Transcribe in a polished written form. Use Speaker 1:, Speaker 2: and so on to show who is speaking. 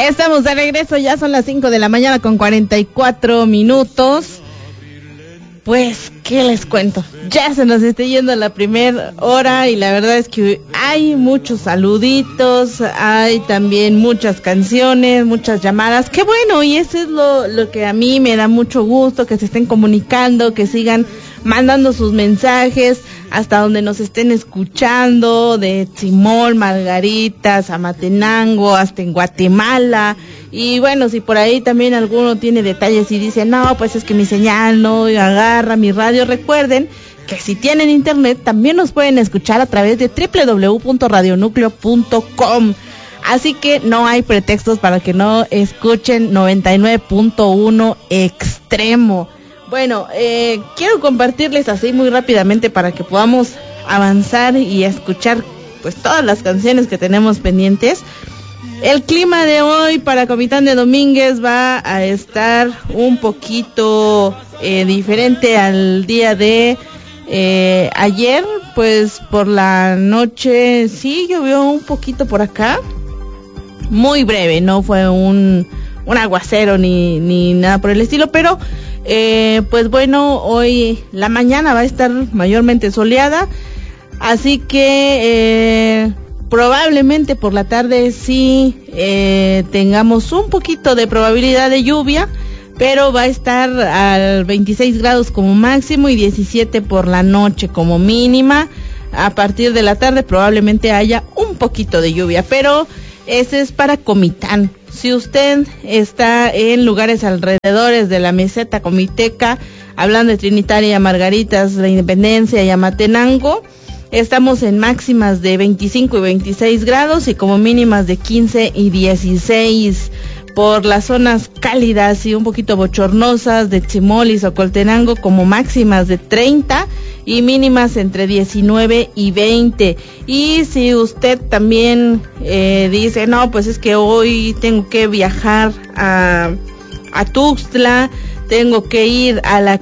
Speaker 1: Estamos de regreso, ya son las 5 de la mañana con 44 minutos. Pues, ¿qué les cuento? Ya se nos está yendo la primera hora y la verdad es que hay muchos saluditos, hay también muchas canciones, muchas llamadas. ¡Qué bueno! Y eso es lo que a mí me da mucho gusto, que se estén comunicando, que sigan mandando sus mensajes hasta donde nos estén escuchando, de Tzimol, Margarita, Zamatenango, hasta en Guatemala. Y bueno, si por ahí también alguno tiene detalles y dice, no, pues es que mi señal no agarra mi radio, recuerden que si tienen internet también nos pueden escuchar a través de www.radionucleo.com. Así que no hay pretextos para que no escuchen 99.1 Extremo. Bueno, quiero compartirles así muy rápidamente para que podamos avanzar y escuchar pues todas las canciones que tenemos pendientes. El clima de hoy para Comitán de Domínguez va a estar un poquito diferente al día de ayer, pues por la noche sí llovió un poquito por acá, muy breve, no fue un aguacero ni nada por el estilo, pero pues bueno, hoy la mañana va a estar mayormente soleada, así que probablemente por la tarde sí tengamos un poquito de probabilidad de lluvia, pero va a estar al 26 grados como máximo y 17 por la noche como mínima. A partir de la tarde probablemente haya un poquito de lluvia, pero ese es para Comitán. Si usted está en lugares alrededores de la meseta comiteca, hablando de Trinitaria, Margaritas, La Independencia y Amatenango, estamos en máximas de 25 y 26 grados y como mínimas de 15 y 16. Por las zonas cálidas y un poquito bochornosas de Tzimol y Socoltenango, como máximas de 30 y mínimas entre 19 y 20. Y si usted también dice, no, pues es que hoy tengo que viajar a Tuxtla, tengo que ir a la